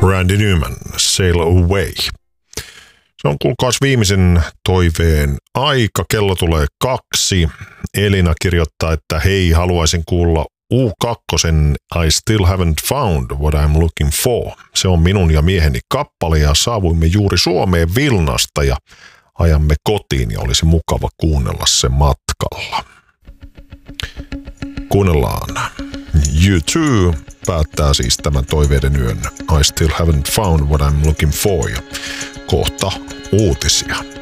Randy Newman, Sail Away. Se on kuulkaas viimeisen toiveen aika. Kello tulee 2. Elina kirjoittaa, että hei, haluaisin kuulla U2 I Still Haven't Found What I'm Looking For. Se on minun ja mieheni kappale ja saavuimme juuri Suomeen Vilnasta ja ajamme kotiin ja olisi mukava kuunnella se matkalla. Kuunnellaan. U2 päättää siis tämän toiveiden yön I Still Haven't Found What I'm Looking For ja kohta uutisia.